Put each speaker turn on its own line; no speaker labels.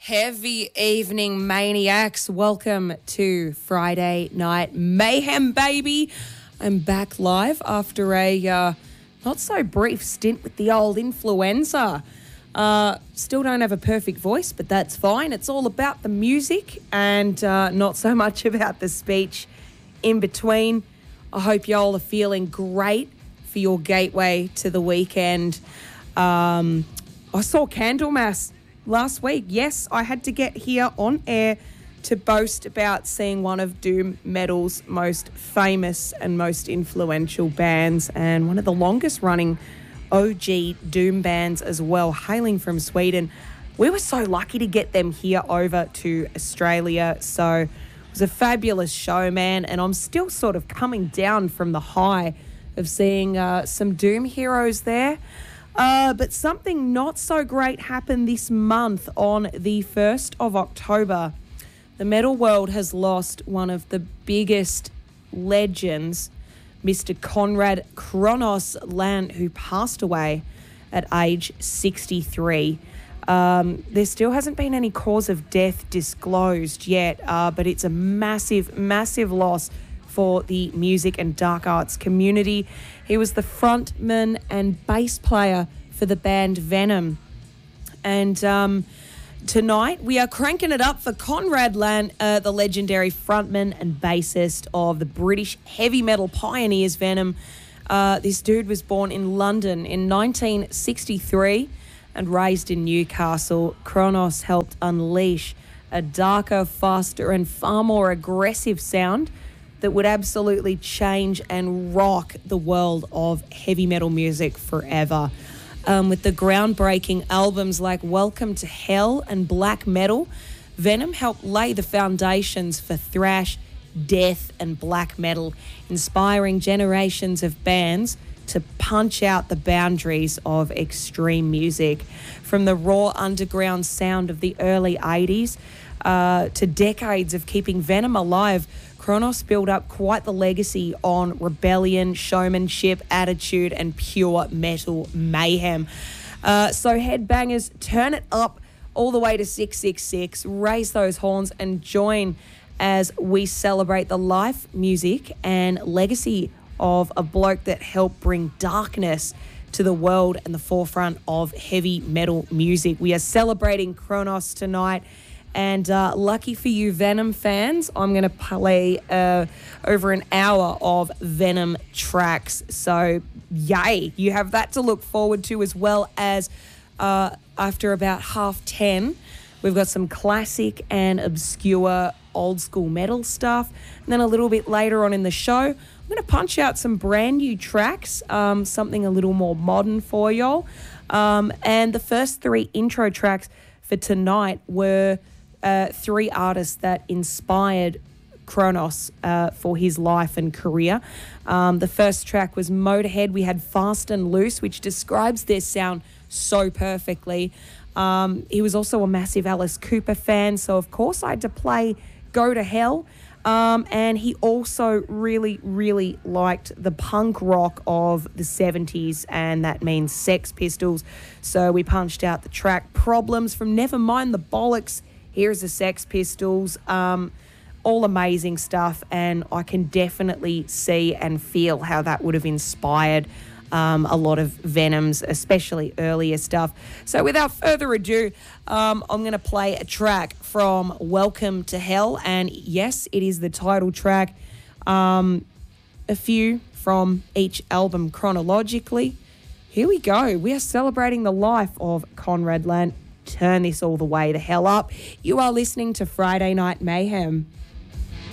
Heavy evening maniacs, welcome to Friday Night Mayhem, baby. I'm back live after a not so brief stint with the old influenza. Still don't have a perfect voice, but that's fine. It's all about the music and not so much about the speech in between. I hope y'all are feeling great for your gateway to the weekend. I saw Candlemas last week. Yes, I had to get here on air to boast about seeing one of doom metal's most famous and most influential bands and one of the longest running OG doom bands as well, hailing from Sweden. We were so lucky to get them here over to Australia. So it was a fabulous show, man, and I'm still sort of coming down from the high of seeing some doom heroes there. But something not so great happened this month on the 1st of October. The metal world has lost one of the biggest legends, Mr. Konrad Kronos Lant, who passed away at age 63. There still hasn't been any cause of death disclosed yet, but it's a massive, massive loss for the music and dark arts community. He was the frontman and bass player for the band Venom. And tonight we are cranking it up for Konrad Lant, the legendary frontman and bassist of the British heavy metal pioneers Venom. This dude was born in London in 1963 and raised in Newcastle. Kronos helped unleash a darker, faster and far more aggressive sound that would absolutely change and rock the world of heavy metal music forever. With the groundbreaking albums like Welcome to Hell and Black Metal, Venom helped lay the foundations for thrash, death and black metal, inspiring generations of bands to punch out the boundaries of extreme music. From the raw underground sound of the early 80s to decades of keeping Venom alive, Kronos built up quite the legacy on rebellion, showmanship, attitude, and pure metal mayhem. So headbangers, turn it up all the way to 666, raise those horns and join as we celebrate the life, music, and legacy of a bloke that helped bring darkness to the world and the forefront of heavy metal music. We are celebrating Kronos tonight. And lucky for you, Venom fans, I'm going to play over an hour of Venom tracks. So, yay, you have that to look forward to, as well as after about 10:30, we've got some classic and obscure old school metal stuff. And then a little bit later on in the show, I'm going to punch out some brand new tracks, something a little more modern for y'all. And the first 3 intro tracks for tonight were 3 artists that inspired Kronos for his life and career. The first track was Motorhead. We had Fast and Loose, which describes their sound so perfectly. He was also a massive Alice Cooper fan, so of course I had to play Go to Hell. And he also really, really liked the punk rock of the 70s, and that means Sex Pistols. So we punched out the track Problems from Nevermind the Bollocks. Here's the Sex Pistols, all amazing stuff, and I can definitely see and feel how that would have inspired a lot of Venom's, especially earlier stuff. So without further ado, I'm going to play a track from Welcome to Hell, and yes, it is the title track. A few from each album chronologically. Here we go. We are celebrating the life of Konrad Lant. Turn this all the way the hell up. You are listening to Friday Night Mayhem.